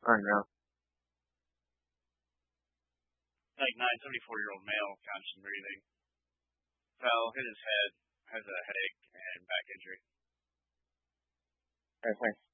or no? Like 74-year-old male, constant breathing. Fell, hit his head, has a headache and back injury. Okay, thanks.